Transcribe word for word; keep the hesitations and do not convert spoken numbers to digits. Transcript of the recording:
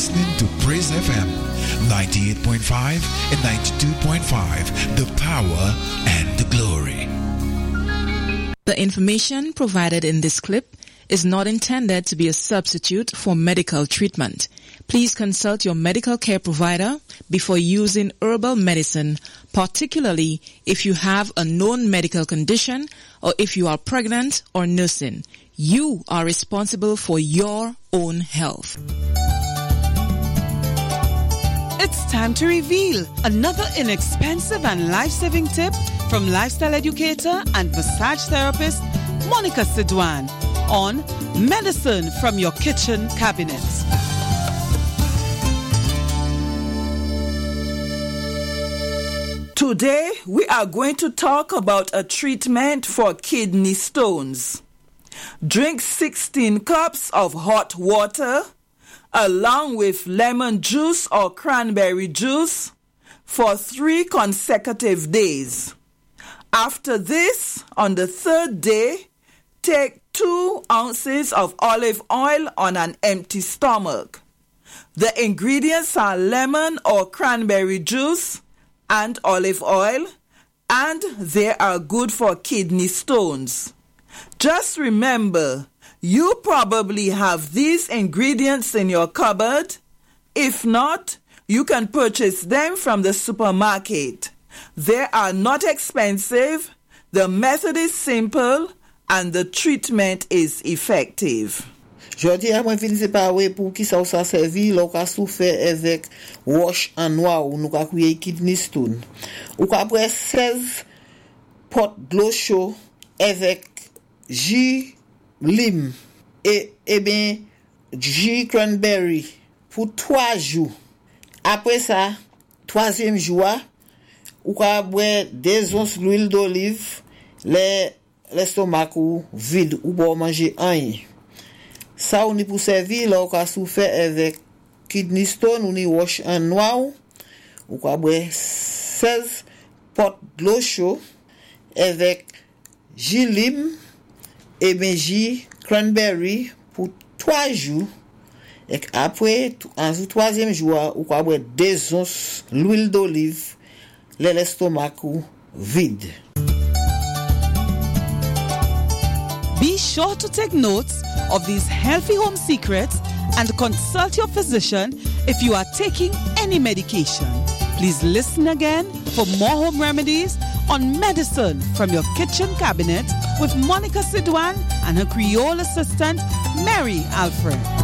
listening to Praise F M ninety-eight point five and ninety-two point five, the power and the glory. The information provided in this clip is not intended to be a substitute for medical treatment. Please consult your medical care provider before using herbal medicine, particularly if you have a known medical condition or if you are pregnant or nursing. You are responsible for your own health. It's time to reveal another inexpensive and life-saving tip from lifestyle educator and massage therapist Monica Sidwan on Medicine from Your Kitchen Cabinet. Today, we are going to talk about a treatment for kidney stones. Drink sixteen cups of hot water along with lemon juice or cranberry juice for three consecutive days. After this, on the third day, take two ounces of olive oil on an empty stomach. The ingredients are lemon or cranberry juice and olive oil, and they are good for kidney stones. Just remember, you probably have these ingredients in your cupboard. If not, you can purchase them from the supermarket. They are not expensive, the method is simple, and the treatment is effective. Jodi a mwen vin separe pou ki sa ou sa servi lò ka souffre avec wash en noir ou nou ka kouye kidney stone. Ou ka pre seize pot d'eau chaud avec jus lime et et ben jus cranberry pour trois jours. Après ça, troisième jour, ou ka boire deux onces d'huile d'olive, les l'estomac ou vide ou bon manger rien. Ça on y pour servir là ou ka souffre avec kidney stone ou ni wash en noir ou ka boire seize pot d'eau chaude avec jus lime et ben jus cranberry pour trois jours. Et après en troisième jour ou ka boire deux onces l'huile d'olive, l'estomac ou vide. Be sure to take notes of these healthy home secrets and consult your physician if you are taking any medication. Please listen again for more home remedies on Medicine from Your Kitchen Cabinet with Monica Sidwan and her Creole assistant, Mary Alfred.